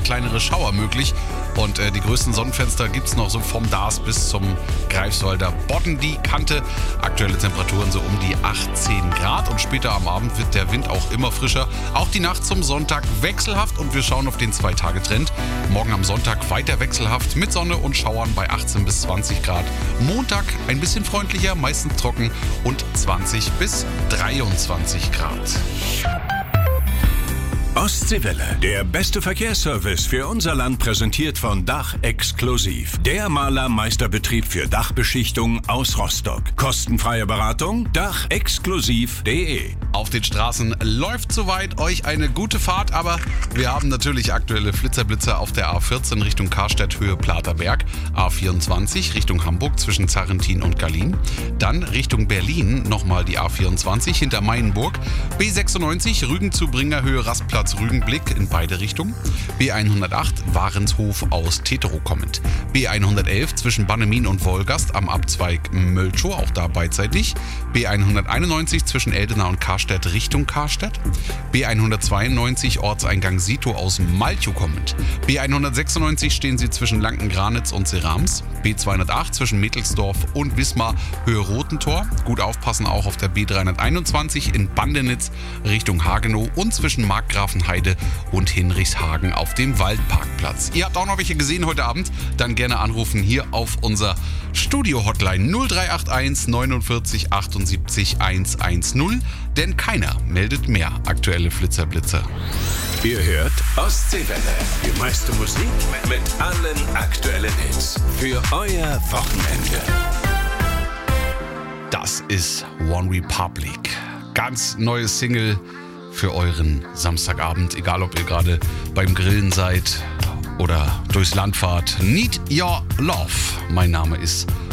kleinere Schauer möglich. Und die größten Sonnenfenster gibt es noch so vom Dars bis zum Greifswalder Bodden die Kante. Aktuelle Temperaturen so um die 18 Grad. Und später am Abend wird der Wind auch immer frischer. Auch die Nacht zum Sonntag wechselhaft. Und wir schauen auf den 2-Tage-Trend. Morgen am Sonntag weiter wechselhaft mit Sonne und Schauern bei 18 bis 20 Grad. Montag ein bisschen freundlicher, meistens trocken und 20 bis 23 Grad. Ostseewelle, der beste Verkehrsservice für unser Land, präsentiert von Dach Exklusiv. Der Malermeisterbetrieb für Dachbeschichtung aus Rostock. Kostenfreie Beratung, dachexklusiv.de. Auf den Straßen läuft soweit, euch eine gute Fahrt, aber wir haben natürlich aktuelle Flitzer auf der A14 Richtung Karstadt Höhe Platerberg, A24 Richtung Hamburg zwischen Zarrentin und Gallien, dann Richtung Berlin nochmal die A24 hinter Mainenburg, B96 Rügen zu Bringer Höhe Rastplatz Rügenblick in beide Richtungen, B108 Warenshof aus Teterow kommend, B111 zwischen Bannemin und Wolgast am Abzweig Mölchow, auch da beidseitig, B191 zwischen Eldena und Karstadt Richtung Karstadt, B192 Ortseingang Sito aus Malchow kommend, B196 stehen sie zwischen Lanken-Granitz und Serams, B208 zwischen Mittelsdorf und Wismar Höhe Rotentor, gut aufpassen auch auf der B321 in Bandenitz Richtung Hagenow und zwischen Markgrafenheide und Hinrichshagen auf dem Waldparkplatz. Ihr habt auch noch welche gesehen heute Abend? Dann gerne anrufen hier auf unser Studio-Hotline 0381 49 78 110, denn keiner meldet mehr aktuelle Flitzer-Blitzer. Ihr hört Ostseewelle, die meiste Musik mit allen aktuellen Hits für euer Wochenende. Das ist One Republic. Ganz neues Single für euren Samstagabend, egal ob ihr gerade beim Grillen seid oder durchs Land fahrt. Need Your Love. Mein Name ist